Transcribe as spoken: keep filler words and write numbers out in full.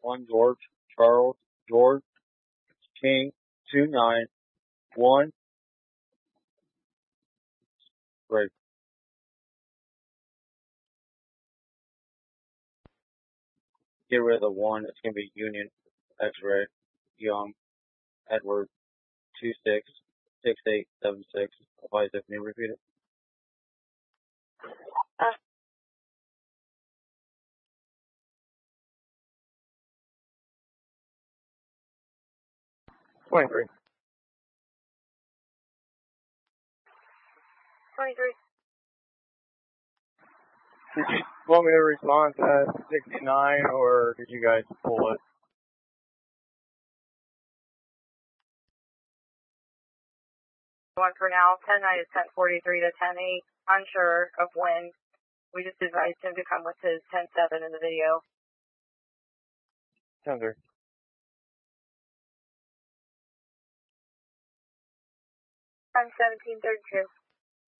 one George, Charles, George, King, two nine, one, break. Get rid of the one, it's going to be Union, X-ray, Young, Edward, two six, six eight, seven six. Advise if you repeat it. Uh. twenty-three. twenty-three. Did you want me to respond to sixty-nine, or did you guys pull it? One for now. ten nine is ten forty-three to ten eight. Unsure of when. We just advised him to come with his ten seven in the video. Tender. ten seventeen thirty-two.